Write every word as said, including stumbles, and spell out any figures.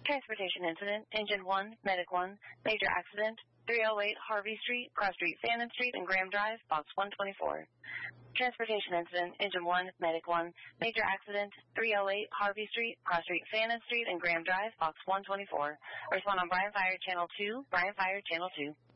Transportation incident, Engine one, Medic one, major accident, three oh eight Harvey Street, Cross Street, Fannin Street, and Graham Drive, Box one twenty-four. Transportation incident, Engine one, Medic one, major accident, three oh eight Harvey Street, Cross Street, Fannin Street, and Graham Drive, Box one twenty-four. Respond on Bryan Fire Channel two, Bryan Fire Channel two.